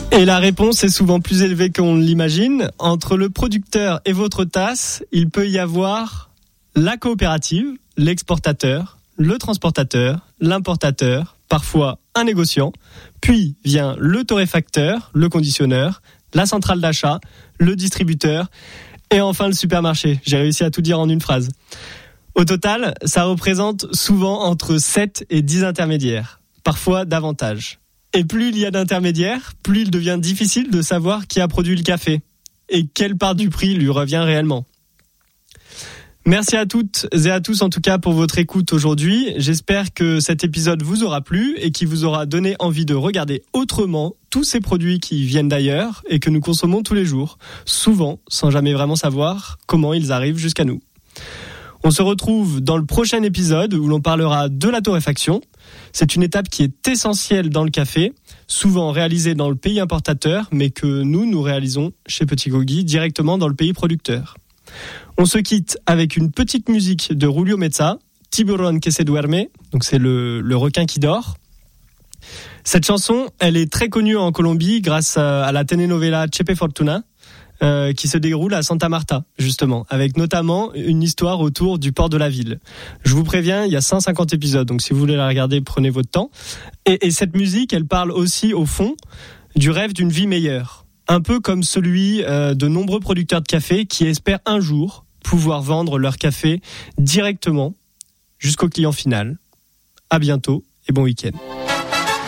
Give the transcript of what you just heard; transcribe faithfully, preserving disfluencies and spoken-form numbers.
Et la réponse est souvent plus élevée qu'on l'imagine. Entre le producteur et votre tasse, il peut y avoir la coopérative, l'exportateur, le transportateur, l'importateur, parfois un négociant, puis vient le torréfacteur, le conditionneur, la centrale d'achat, le distributeur et enfin le supermarché. J'ai réussi à tout dire en une phrase. Au total, ça représente souvent entre sept et dix intermédiaires, parfois davantage. Et plus il y a d'intermédiaires, plus il devient difficile de savoir qui a produit le café et quelle part du prix lui revient réellement. Merci à toutes et à tous en tout cas pour votre écoute aujourd'hui. J'espère que cet épisode vous aura plu et qu'il vous aura donné envie de regarder autrement tous ces produits qui viennent d'ailleurs et que nous consommons tous les jours, souvent sans jamais vraiment savoir comment ils arrivent jusqu'à nous. On se retrouve dans le prochain épisode où l'on parlera de la torréfaction. C'est une étape qui est essentielle dans le café, souvent réalisée dans le pays importateur, mais que nous, nous réalisons chez Petit Gauguy directement dans le pays producteur. On se quitte avec une petite musique de Julio Meza, Tiburón que se duerme, donc c'est le, le requin qui dort. Cette chanson, elle est très connue en Colombie grâce à, à la telenovela Chepe Fortuna, Euh, qui se déroule à Santa Marta, justement, avec notamment une histoire autour du port de la ville. Je vous préviens, il y a cent cinquante épisodes, donc si vous voulez la regarder, prenez votre temps. Et, et cette musique, elle parle aussi, au fond, du rêve d'une vie meilleure. Un peu comme celui euh, de nombreux producteurs de café qui espèrent un jour pouvoir vendre leur café directement jusqu'au client final. À bientôt et bon week-end.